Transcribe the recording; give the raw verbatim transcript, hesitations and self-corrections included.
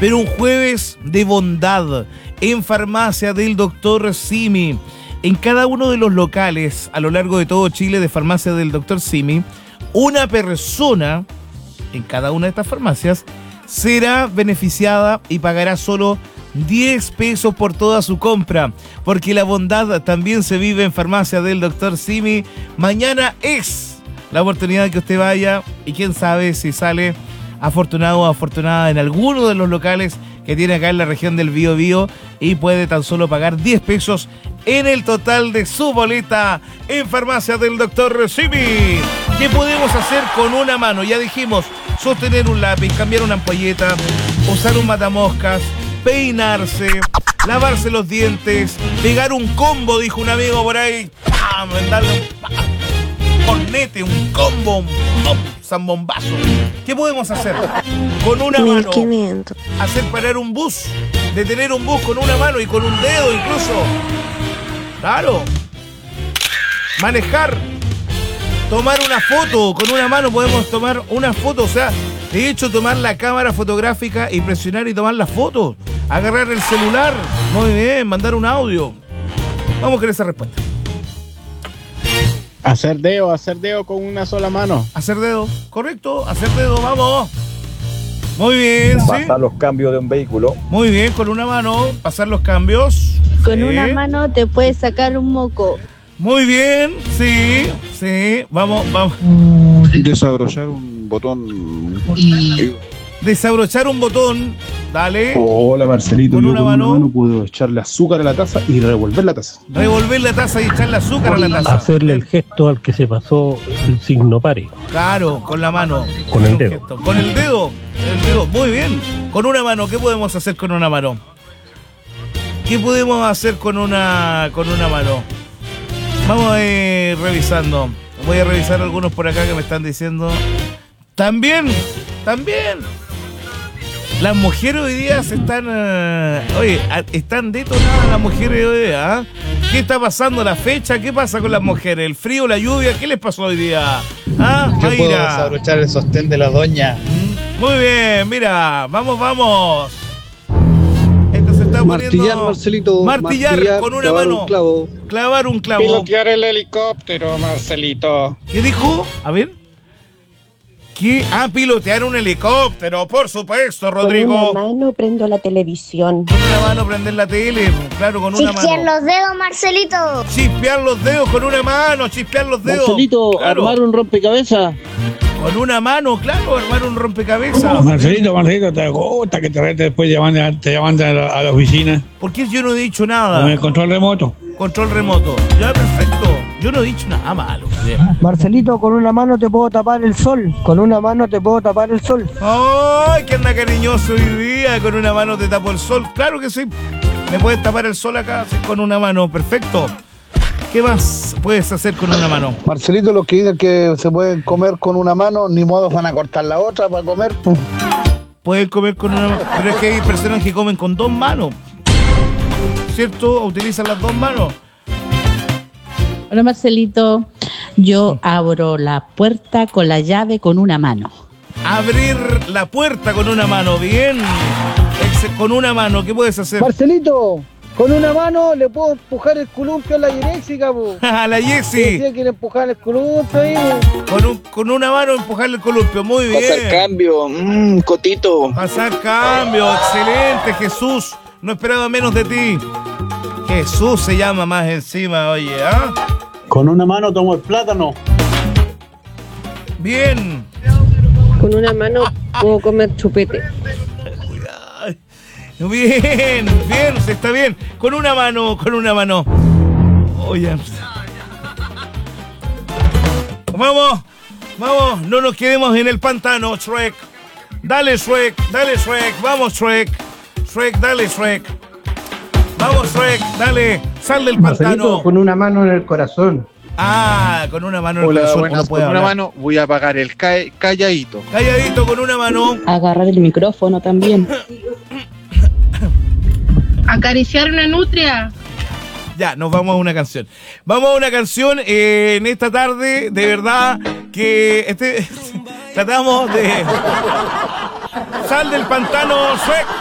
pero un jueves de bondad en Farmacia del Doctor Simi. En cada uno de los locales a lo largo de todo Chile de Farmacia del Doctor Simi, una persona en cada una de estas farmacias será beneficiada y pagará solo diez pesos por toda su compra, porque la bondad también se vive en Farmacia del Doctor Simi. Mañana es la oportunidad de que usted vaya y quién sabe si sale afortunado o afortunada en alguno de los locales que tiene acá en la región del Bío Bío y puede tan solo pagar diez pesos en el total de su boleta en Farmacia del Doctor Simi. ¿Qué podemos hacer con una mano? Ya dijimos, sostener un lápiz, cambiar una ampolleta, usar un matamoscas, peinarse, lavarse los dientes, pegar un combo, dijo un amigo por ahí, ¡pam! Darle un ¡pam! Cornete, un combo, un ¡pam! Zambombazo. ¿Qué podemos hacer? Con una mano. mil quinientos. Hacer parar un bus, detener un bus con una mano y con un dedo incluso. Claro. Manejar. Tomar una foto. Con una mano podemos tomar una foto. O sea, de hecho, tomar la cámara fotográfica y presionar y tomar la foto. Agarrar el celular. Muy bien, mandar un audio. Vamos con esa respuesta. Hacer dedo, hacer dedo con una sola mano. Hacer dedo, correcto, hacer dedo, vamos. Muy bien, sí. Pasar los cambios de un vehículo. Muy bien, con una mano, pasar los cambios. Con Sí. una mano te puedes sacar un moco. Muy bien, sí, sí, vamos, vamos. Desabrochar un botón. Desabrochar un botón, dale. Hola Marcelito, Con yo una con mano. una mano puedo echarle azúcar a la taza y revolver la taza. Revolver la taza y echarle azúcar a la taza. Hacerle el gesto al que se pasó el signo pare. Claro, con la mano. Con el Un dedo. gesto. Con el dedo, el dedo, muy bien. Con una mano, ¿qué podemos hacer con una mano? ¿Qué podemos hacer con una, con una mano? Vamos a ir revisando. Voy a revisar algunos por acá que me están diciendo. También, también. Las mujeres hoy día se están... eh, oye, a- están detonadas las mujeres hoy día. ¿Ah? ¿Qué está pasando? ¿La fecha? ¿Qué pasa con las mujeres? ¿El frío, la lluvia? ¿Qué les pasó hoy día? ¿Ah? Yo puedo Mayra. desabrochar el sostén de la doña. Muy bien, mira, vamos, vamos. Esto se está Martillar, poniendo... Marcelito. Martillar con una clavar mano. un clavo. Clavar un clavo. Pilotear el helicóptero, Marcelito. ¿Qué dijo? A ver. ¿Qué? Ah, pilotear un helicóptero, por supuesto, Rodrigo. Con una mano prendo la televisión. Con una mano prender la tele, claro, con una Chisquear mano. los dedos, Marcelito. Chispear los dedos con una mano, chispear los dedos. Marcelito, Claro. armar un rompecabezas. Con una mano, claro, armar un rompecabezas. Marcelito, Marcelito, te gusta que te rete después llaman, te llaman a la, a la oficina ¿Por qué yo no he dicho con nada? el control remoto. Control remoto. Ya, perfecto. Yo no he dicho nada malo. Marcelito, con una mano te puedo tapar el sol. Con una mano te puedo tapar el sol. ¡Ay, que anda cariñoso hoy día! Con una mano te tapo el sol. Claro que sí. Me puedes tapar el sol acá sí, con una mano. Perfecto. ¿Qué más puedes hacer con una mano? Marcelito, los que dicen que se pueden comer con una mano, ni modo van a cortar la otra para comer. Pueden comer con una mano. Pero es que hay personas que comen con dos manos. ¿Cierto? Utilizan las dos manos. Hola Marcelito, yo abro la puerta con la llave con una mano. Abrir la puerta con una mano. Bien. Ex- Con una mano, ¿qué puedes hacer? Marcelito, con una mano le puedo empujar el columpio a la Yeréxica, po. A la Jessie. Decía que le empujar el columpio ahí, po. Con, un- con una mano empujarle el columpio. Muy bien. Pasar cambio, mmm, cotito. Pasar cambio, excelente, Jesús. No esperaba menos de ti. Jesús se llama más encima, oye, ¿ah? Con una mano tomo el plátano. Bien. Con una mano puedo comer chupete. Bien, bien, se está bien. Con una mano, con una mano. Oye. Vamos, vamos, no nos quedemos en el pantano, Shrek. Dale, Shrek, dale, Shrek. Vamos, Shrek. Shrek, dale, Shrek. Vamos, Shrek, dale. Sal del pantano. con una mano en el corazón. Ah, con una mano en el Hola, corazón buenas. uno puede Con una hablar. mano voy a apagar el ca- calladito. Calladito con una mano. Agarrar el micrófono también. Acariciar una nutria. Ya, nos vamos a una canción. Vamos a una canción eh, en esta tarde, de verdad, que este, tratamos de... Sal del pantano, Shrek.